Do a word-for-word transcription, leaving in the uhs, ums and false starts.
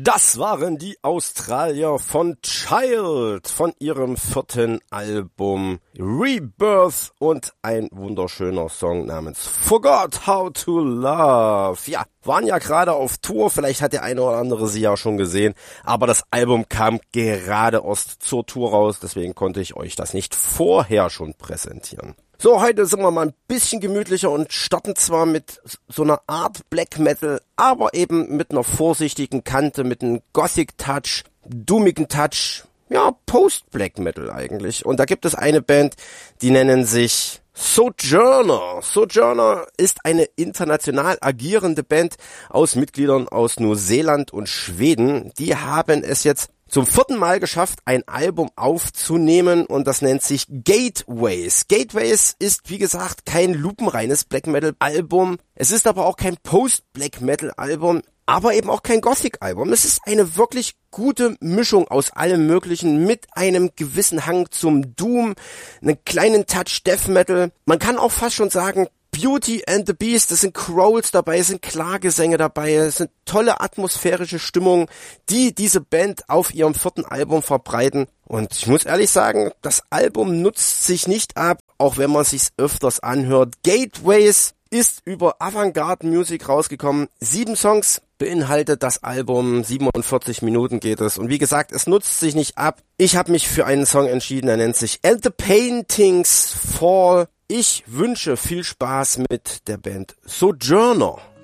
Das waren die Australier von Child von ihrem vierten Album Rebirth und ein wunderschöner Song namens Forgot How to Love. Ja, waren ja gerade auf Tour, vielleicht hat der eine oder andere sie ja schon gesehen, aber das Album kam gerade erst zur Tour raus, deswegen konnte ich euch das nicht vorher schon präsentieren. So, heute sind wir mal ein bisschen gemütlicher und starten zwar mit so einer Art Black Metal, aber eben mit einer vorsichtigen Kante, mit einem Gothic-Touch, doomigen Touch, ja, Post-Black Metal eigentlich. Und da gibt es eine Band, die nennen sich Sojourner. Sojourner ist eine international agierende Band aus Mitgliedern aus Neuseeland und Schweden. Die haben es jetzt zum vierten Mal geschafft, ein Album aufzunehmen und das nennt sich Gateways. Gateways ist, wie gesagt, kein lupenreines Black Metal Album. Es ist aber auch kein Post-Black Metal Album, aber eben auch kein Gothic Album. Es ist eine wirklich gute Mischung aus allem Möglichen mit einem gewissen Hang zum Doom, einen kleinen Touch Death Metal. Man kann auch fast schon sagen, Beauty and the Beast, es sind Growls dabei, es sind Klagesänge dabei, es sind tolle atmosphärische Stimmungen, die diese Band auf ihrem vierten Album verbreiten. Und ich muss ehrlich sagen, das Album nutzt sich nicht ab, auch wenn man sich's öfters anhört. Gateways ist über Avantgarde Music rausgekommen. Sieben Songs beinhaltet das Album, siebenundvierzig Minuten geht es. Und wie gesagt, es nutzt sich nicht ab. Ich habe mich für einen Song entschieden, der nennt sich And the Paintings Fall. Ich wünsche viel Spaß mit der Band Sojourner.